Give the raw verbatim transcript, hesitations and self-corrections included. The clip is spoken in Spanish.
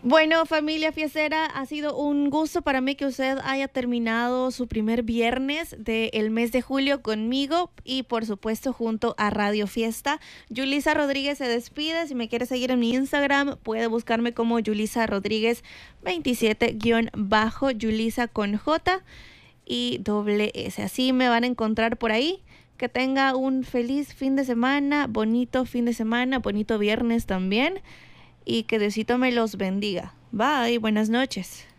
Bueno, familia fiestera, ha sido un gusto para mí que usted haya terminado su primer viernes del mes de julio conmigo y por supuesto junto a Radio Fiesta. Yulisa Rodríguez se despide. Si me quiere seguir en mi Instagram, puede buscarme como Yulisa Rodríguez veintisiete guión bajo, Yulisa con J y doble S. Así me van a encontrar por ahí. Que tenga un feliz fin de semana, bonito fin de semana, bonito viernes también. Y que Diosito me los bendiga. Bye, buenas noches.